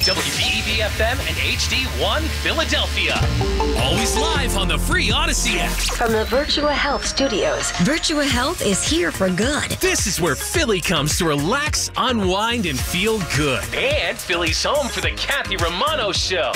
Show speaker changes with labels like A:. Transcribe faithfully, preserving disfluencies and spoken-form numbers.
A: W B E V F M and H D one Philadelphia. Always live on the free Odyssey app.
B: From the Virtua Health Studios, Virtua Health is here for good.
A: This is where Philly comes to relax, unwind, and feel good. And Philly's home for the Kathy Romano Show.